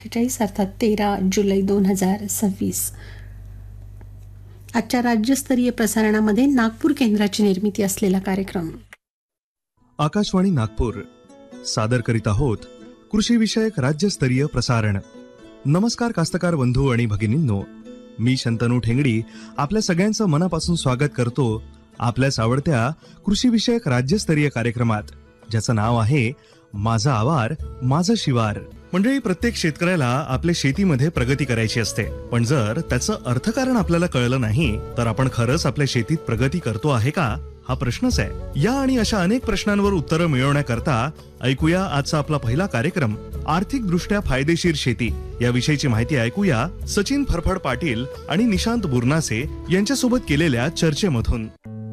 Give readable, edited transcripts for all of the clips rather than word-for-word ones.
अर्थात 13 जुलै 2026. आजच्या राज्यस्तरीय प्रसारणामध्ये नागपूर केंद्राची निर्मिती असलेला कार्यक्रम. आकाशवाणी नागपूर सादर करीत आहोत कृषी विषयक राज्यस्तरीय प्रसारण. नमस्कार कास्तकार बंधू आणि भगिनींनो, मी शंतनू ठेंगडी आपल्या सगळ्यांचं मनापासून स्वागत करतो आपल्याच आवडत्या कृषी विषयक राज्यस्तरीय कार्यक्रमात, ज्याचं नाव आहे माझा आवार माझं शिवार. मंडळी, प्रत्येक शेतकऱ्याला आपल्या शेतीमध्ये प्रगती करायची असते, पण जर त्याचं अर्थकारण आपल्याला कळलं नाही तर आपण खरंच आपल्या शेतीत प्रगती करतो आहे का, हा प्रश्नच आहे. या आणि अशा अनेक प्रश्नांवर उत्तरं मिळवण्याकरता ऐकूया आजचा आपला पहिला कार्यक्रम, आर्थिक दृष्ट्या फायदेशीर शेती. याविषयीची माहिती ऐकूया सचिन फरफड पाटील आणि निशांत बुरनासे यांच्यासोबत केलेल्या चर्चेमधून.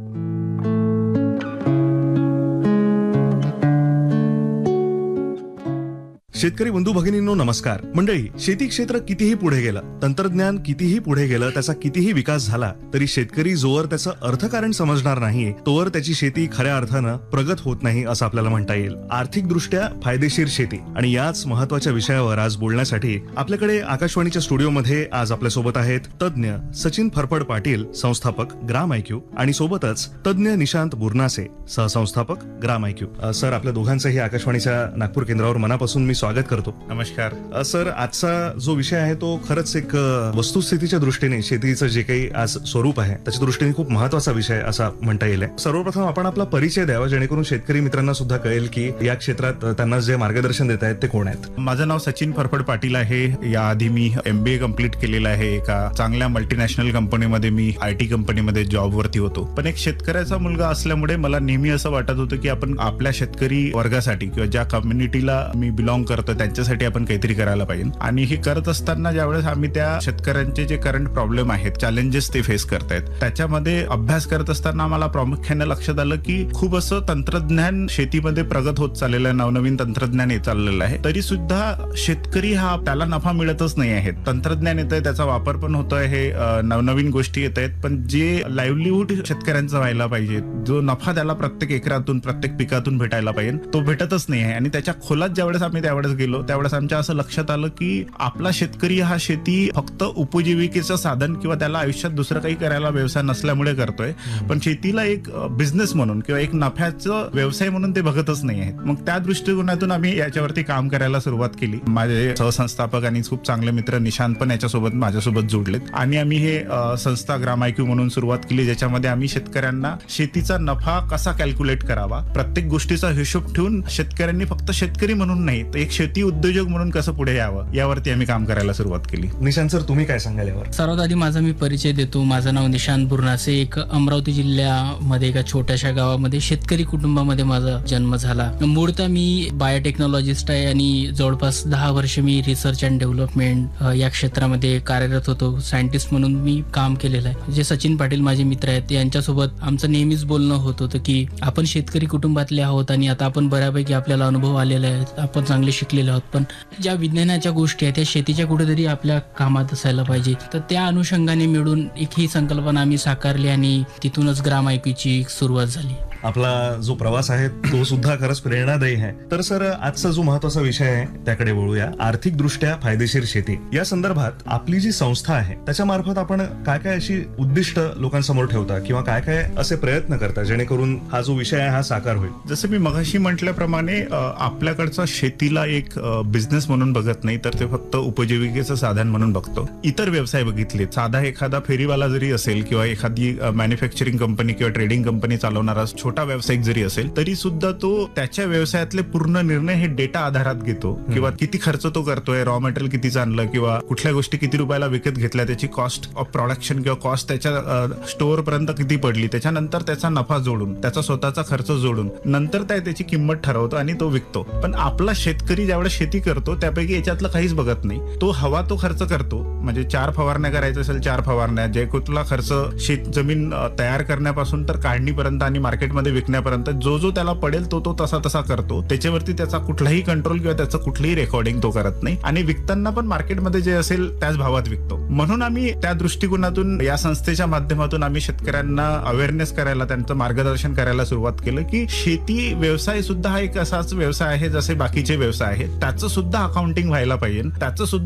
शेतकरी बंधू भगिनींनो, नमस्कार. मंडळी, शेती क्षेत्र कितीही पुढे गेलं, तंत्रज्ञान कितीही पुढे गेलं, त्याचा कितीही विकास झाला तरी शेतकरी जोवर त्याचं अर्थकारण समजणार नाही तोवर त्याची शेती खऱ्या अर्थानं प्रगत होत नाही असं आपल्याला म्हणता येईल. आर्थिक दृष्ट्या फायदेशीर शेती आणि याच महत्वाच्या विषयावर आज बोलण्यासाठी आपल्याकडे आकाशवाणीच्या स्टुडिओमध्ये आज आपल्यासोबत आहेत तज्ञ सचिन फरफड पाटील, संस्थापक ग्राम IQ, आणि सोबतच तज्ञ निशांत बुरनासे, सहसंस्थापक ग्राम IQ. सर, आपल्या दोघांचंही आकाशवाणीच्या नागपूर केंद्रावर मनापासून मी स्वागत करतो. नमस्कार सर. आजचा जो विषय आहे तो खरंच एक वस्तुस्थितीच्या दृष्टीने शेतीचं जे काही आज स्वरूप आहे त्याच्या दृष्टीने खूप महत्वाचा विषय असा म्हणता येईल. सर्वप्रथम आपण आपला परिचय द्यावा, जेणेकरून शेतकरी मित्रांना सुद्धा कळेल की या क्षेत्रात त्यांना जे मार्गदर्शन देत आहेत ते कोण आहेत. माझं नाव सचिन फरफड पाटील आहे. याआधी मी MBA कम्प्लीट केलेलं आहे. एका चांगल्या मल्टीनॅशनल कंपनीमध्ये मी IT कंपनीमध्ये जॉबवरती होतो. पण एक शेतकऱ्याचा मुलगा असल्यामुळे मला नेहमी असं वाटत होतं की आपण आपल्या शेतकरी वर्गासाठी किंवा ज्या कम्युनिटीला मी बिलॉंग करतो त्यांच्यासाठी आपण काहीतरी करायला पाहिजे. आणि हे करत असताना ज्यावेळेस आम्ही त्या शेतकऱ्यांचे जे करंट प्रॉब्लेम आहेत, चॅलेंजेस ते फेस करतायत, त्याच्यामध्ये अभ्यास करत असताना आम्हाला प्रामुख्याने लक्षात आलं की खूप असं तंत्रज्ञान शेतीमध्ये प्रगत होत चाललेलं आहे, नवनवीन तंत्रज्ञान येत चाललेलं आहे, तरी सुद्धा शेतकरी हा त्याला नफा मिळतच नाही आहे. तंत्रज्ञान येत आहे, त्याचा वापर पण होतोय, हे नवनवीन गोष्टी येत आहेत, पण जे लाईव्हलीहूड शेतकऱ्यांचं व्हायला पाहिजे, जो नफा त्याला प्रत्येक एकरातून प्रत्येक पिकातून भेटायला पाहिजे, तो भेटतच नाही आहे. आणि त्याच्या खोलात ज्यावेळेस आम्ही त्यावेळेस गेलो त्यावेळेस आमच्या असं लक्षात आलं की आपला शेतकरी हा शेती फक्त उपजीविकेचं साधन किंवा त्याला आयुष्यात दुसरं काही करायला व्यवसाय नसल्यामुळे करतोय, पण शेतीला एक बिझनेस म्हणून किंवा एक नफ्याचं व्यवसाय म्हणून ते बघतच नाही आहेत. मग त्या दृष्टिकोनातून आम्ही याच्यावरती काम करायला सुरुवात केली. माझे सहसंस्थापक आणि खूप चांगले मित्र निशांत पण याच्यासोबत माझ्यासोबत जोडलेत आणि आम्ही हे संस्था ग्राम IQ म्हणून सुरुवात केली, ज्याच्यामध्ये आम्ही शेतकऱ्यांना शेतीचा नफा कसा कॅल्क्युलेट करावा, प्रत्येक गोष्टीचा हिशोब ठेवून शेतकऱ्यांनी फक्त शेतकरी म्हणून नाही तर एक शेती उद्योजक म्हणून कसं पुढे यावं यावरती आम्ही काम करायला सुरुवात केली. निशांत सर, तुम्ही काय सांगाल यावर? सर्वात आधी माझा मी परिचय देतो. माझं नाव निशांत बुरनासे. एक अमरावती जिल्ह्यामध्ये एका छोट्याशा गावामध्ये शेतकरी कुटुंबामध्ये माझा जन्म झाला. मूळतः मी बायोटेक्नॉलॉजिस्ट आहे आणि जवळपास 10 वर्ष मी रिसर्च अँड डेव्हलपमेंट या क्षेत्रामध्ये कार्यरत होतो. सायंटिस्ट म्हणून मी काम केलेलं आहे. जे सचिन पाटील माझे मित्र आहेत यांच्यासोबत आमचं नेहमीच बोलणं होत होतं की आपण शेतकरी कुटुंबातले आहोत आणि आता आपण बऱ्यापैकी आपल्याला अनुभव आलेला आहे, आपण चांगले शिकलेले आहोत, पण ज्या विज्ञानाच्या गोष्टी आहेत त्या शेतीच्या कुठेतरी आपल्या कामात असायला पाहिजे. तर त्या अनुषंगाने मिळून एक ही संकल्पना आम्ही साकारली आणि तिथूनच ग्राम IQची सुरुवात झाली. आपला जो प्रवास आहे तो सुद्धा खरंच प्रेरणादायी आहे. तर सर, आजचा जो महत्वाचा विषय आहे त्याकडे वळूया, आर्थिक दृष्ट्या फायदेशीर शेती. या संदर्भात आपली जी संस्था आहे त्याच्या मार्फत आपण काय काय अशी उद्दिष्ट लोकांसमोर ठेवता किंवा काय काय असे प्रयत्न करता जेणेकरून हा जो विषय आहे हा साकार होईल? जसं मी मगाशी म्हटल्याप्रमाणे आपल्याकडचा शेतीला एक बिझनेस म्हणून बघत नाही तर ते फक्त उपजीविकेचं साधन म्हणून बघतो. इतर व्यवसाय बघितले, साधा एखादा फेरीवाला जरी असेल किंवा एखादी मॅन्युफॅक्चरिंग कंपनी किंवा ट्रेडिंग कंपनी चालवणारा छोटा व्यावसायिक जरी असेल तरी सुद्धा तो त्याच्या व्यवसायातले पूर्ण निर्णय हे डेटा आधारात घेतो किंवा किती खर्च तो करतोय, रॉ मटेरियल किती आणलं किंवा कुठल्या गोष्टी किती रुपयाला विकत घेतल्या, त्याची कॉस्ट ऑफ प्रोडक्शन किंवा कॉस्ट त्याच्या स्टोअर पर्यंत किती पडली, त्याच्यानंतर त्याचा नफा जोडून त्याचा स्वतःचा खर्च जोडून नंतर त्याची किंमत ठरवतो आणि तो विकतो. पण आपला शेतकरी ज्यावेळेस शेती करतो त्यापैकी याच्यातलं काहीच बघत नाही. तो हवा तो खर्च करतो. म्हणजे 4 फवारण्या करायचं असेल 4 फवारण्या, जे कुठला खर्च शेत जमीन तयार करण्यापासून तर काढणीपर्यंत आणि मार्केटमध्ये विकण्यापर्यंत जो त्याला पडेल तो तसा करतो. त्याच्यावरती त्याचा कुठलाही कंट्रोल किंवा त्याचं कुठलंही रेकॉर्डिंग तो करत नाही आणि विकताना पण मार्केटमध्ये जे असेल त्याच भावात विकतो. म्हणून आम्ही त्या दृष्टिकोनातून या संस्थेच्या माध्यमातून आम्ही शेतकऱ्यांना अवेअरनेस करायला, त्यांचं मार्गदर्शन करायला सुरुवात केलं की शेती व्यवसाय सुद्धा हा एक असाच व्यवसाय आहे जसे बाकीचे व्यवसाय आहेत, त्याचं सुद्धा अकाउंटिंग व्हायला पाहिजे, त्याचं सुद्धा